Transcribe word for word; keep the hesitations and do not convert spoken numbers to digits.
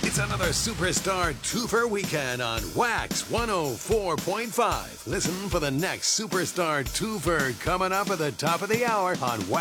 It's another Superstar Twofer weekend on Wax one oh four point five. Listen for the next Superstar Twofer coming up at the top of the hour on Wax.